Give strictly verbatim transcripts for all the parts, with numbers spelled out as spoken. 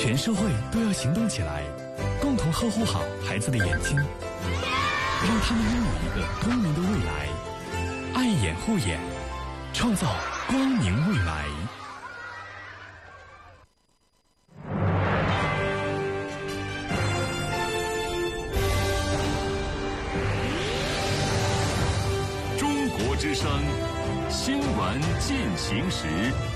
全社会都要行动起来，共同呵护好孩子的眼睛，让他们拥有一个光明的未来。爱眼护眼，创造光明未来。 中国之声新闻进行时。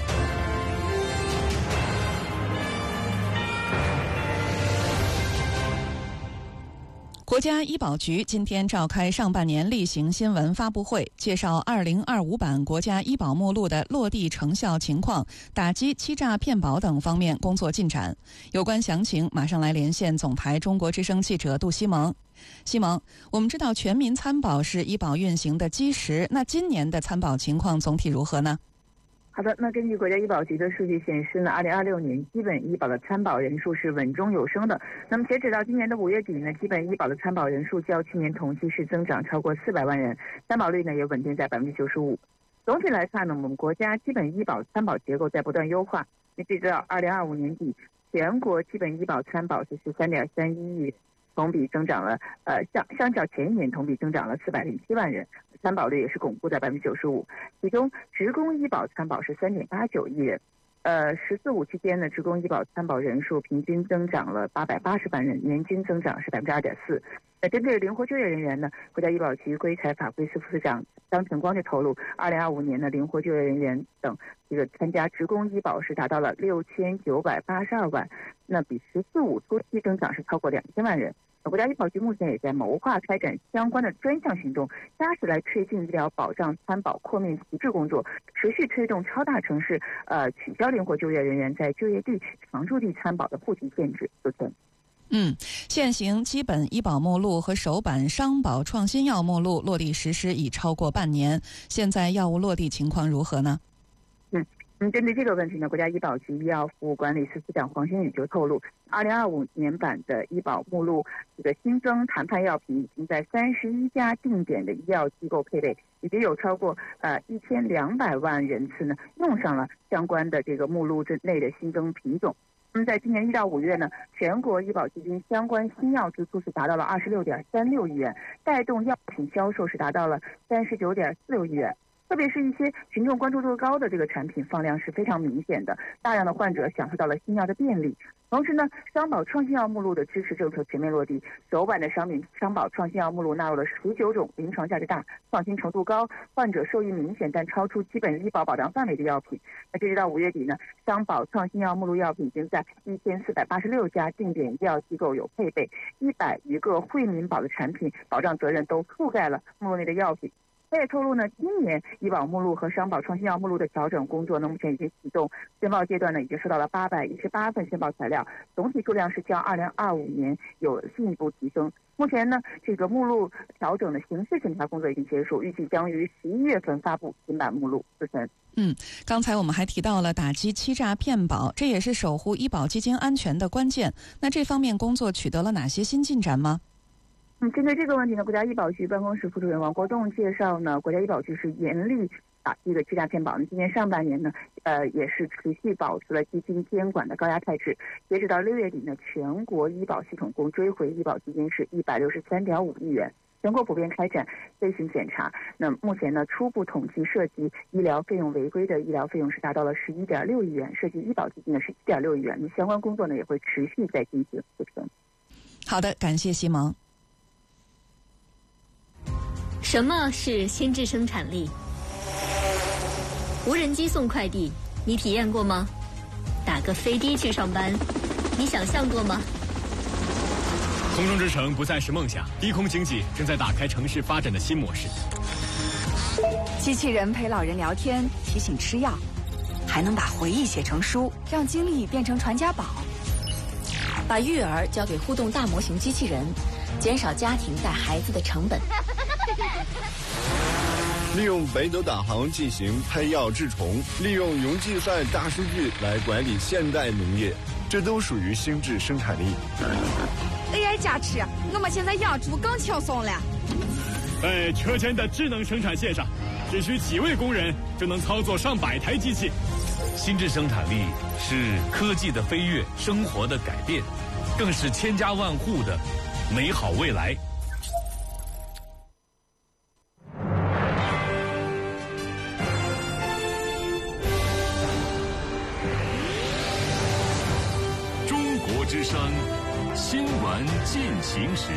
国家医保局今天召开上半年例行新闻发布会，介绍二零二五版国家医保目录的落地成效情况、打击欺诈骗保等方面工作进展。有关详情，马上来连线总台中国之声记者杜西蒙。西蒙，我们知道全民参保是医保运行的基石，那今年的参保情况总体如何呢？ 好的，那根据国家医保局的数据显示呢，二零二六年基本医保的参保人数是稳中有升的。那么截止到今年的五月底呢，基本医保的参保人数较去年同期是增长超过四百万人，参保率呢也稳定在百分之九十五。总体来看呢，我们国家基本医保参保结构在不断优化。那截止到二零二五年底，全国基本医保参保是十三点三一亿元，同比增长了，呃，相相较前一年同比增长了四百零七万人，参保率也是巩固在百分之九十五。其中，职工医保参保是三点八九亿人，呃，十四五期间呢，职工医保参保人数平均增长了八百八十万人，年均增长是百分之二点四。那针对灵活就业人员呢，国家医保局规财法规司副司长张晨光就透露，二零二五年的灵活就业人员等这个参加职工医保是达到了六千九百八十二万，那比十四五初期增长是超过两千万人。国家医保局目前也在谋划开展相关的专项行动，扎实来推进医疗保障参保扩面提质工作，持续推动超大城市呃取消灵活就业人员在就业地、常住地参保的户籍限制。主持人。 嗯，现行基本医保目录和首版商保创新药目录落地实施已超过半年，现在药物落地情况如何呢？ 嗯。嗯，针对这个问题呢，国家医保局医药服务管理司司长黄新宇就透露，二零二五年版的医保目录这个新增谈判药品已经在三十一家定点的医药机构配备，以及有超过呃一千两百万人次呢用上了相关的这个目录之内的新增品种。那么在今年一到五月呢，全国医保基金相关新药支出是达到了二十六点三六亿元，带动药品销售是达到了三十九点四六亿元。特别是一些群众关注度高的这个产品放量是非常明显的，大量的患者享受到了新药的便利。同时呢，商保创新药目录的支持政策全面落地，首版的商品商保创新药目录纳入了十九种临床价值大、创新程度高、患者受益明显但超出基本医保保障范围的药品。那截止到五月底呢，商保创新药目录药品已经在一千四百八十六家定点医药机构有配备，一百余个惠民保的产品保障责任都覆盖了目录内的药品。他也透露呢，今年医保目录和商保创新药目录的调整工作呢，目前已经启动，申报阶段呢已经收到了八百一十八份申报材料，总体数量是较二零二五年有进一步提升。目前呢，这个目录调整的形式审查工作已经结束，预计将于十一月份发布新版目录。主持人。 嗯，刚才我们还提到了打击欺诈骗保，这也是守护医保基金安全的关键。那这方面工作取得了哪些新进展吗？ 嗯，针对这个问题呢，国家医保局办公室副主任王国栋介绍呢，国家医保局是严厉打击这个欺诈骗保。今年上半年呢，呃，也是持续保持了基金监管的高压态势。截止到六月底呢，全国医保系统共追回医保基金是一百六十三点五亿元，全国普遍开展类型检查。那目前呢，初步统计涉及医疗费用违规的医疗费用是达到了十一点六亿元，涉及医保基金呢是一点六亿元。那相关工作呢也会持续在进行。主持人。 好的，感谢西蒙。 什么是心智生产力？无人机送快递，你体验过吗？打个飞的去上班，你想象过吗？ 空中之城不再是梦想，低空经济正在打开城市发展的新模式。 机器人陪老人聊天，提醒吃药，还能把回忆写成书，让经历变成传家宝。 把育儿交给互动大模型机器人，减少家庭带孩子的成本。 利用北斗导航进行配药治虫，利用云计算大数据来管理现代农业，这都属于心智生产力。 A I 加持，我们现在养猪更轻松了。 在车间的智能生产线上，只需几位工人就能操作上百台机器， 新质生产力是科技的飞跃，生活的改变，更是千家万户的美好未来。 中国之声新闻进行时。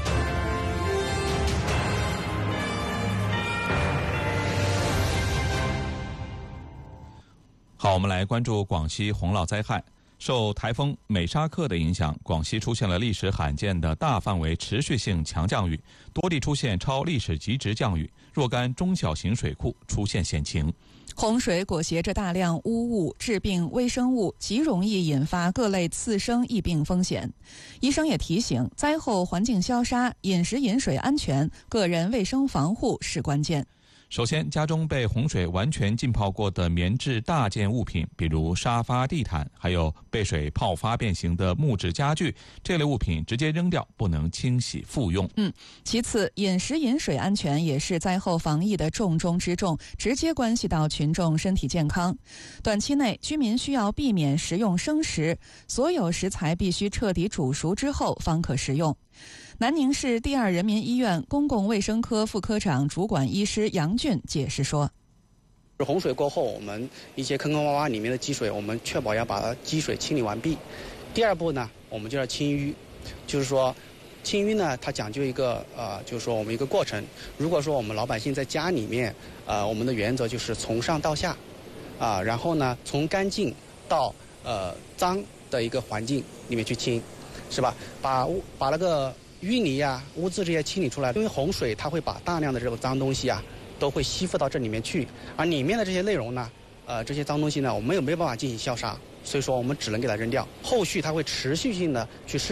好，我们来关注广西洪涝灾害。受台风美沙克的影响，广西出现了历史罕见的大范围持续性强降雨，多地出现超历史极值降雨，若干中小型水库出现险情。 洪水裹挟着大量污物、致病微生物，极容易引发各类次生疫病风险。医生也提醒，灾后环境消杀、饮食饮水安全、个人卫生防护是关键。 首先，家中被洪水完全浸泡过的棉质大件物品，比如沙发、地毯，还有被水泡发变形的木质家具，这类物品直接扔掉，不能清洗复用。 嗯，其次，饮食饮水安全也是灾后防疫的重中之重，直接关系到群众身体健康。短期内，居民需要避免食用生食，所有食材必须彻底煮熟之后方可食用。南宁市第二人民医院公共卫生科副科长主管医师杨俊解释说， 洪水过后，我们一些坑坑洼洼里面的积水，我们确保要把积水清理完毕。第二步呢，我们就要清淤，就是说清淤呢，它讲究一个呃，就是说我们一个过程。如果说我们老百姓在家里面，呃，我们的原则就是从上到下，啊、呃，然后呢，从干净到呃脏的一个环境里面去清，是吧？把把那个淤泥呀、污渍这些清理出来，因为洪水它会把大量的这个脏东西啊，都会吸附到这里面去，而里面的这些内容呢，呃，这些脏东西呢，我们也没有办法进行消杀，所以说我们只能给它扔掉。后续它会持续性的去释